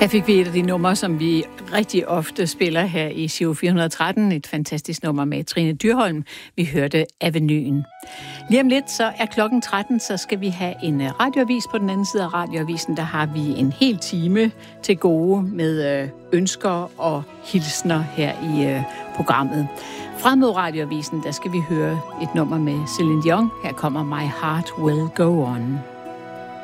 Her fik vi et af de numre, som vi rigtig ofte spiller her i Giro 413. Et fantastisk nummer med Trine Dyrholm. Vi hørte Avenuen. Lige om lidt, så er klokken 13, så skal vi have en radioavis. På den anden side af radioavisen, der har vi en hel time til gode med ønsker og hilsner her i programmet. Frem mod radioavisen, der skal vi høre et nummer med Celine Dion. Her kommer My Heart Will Go On.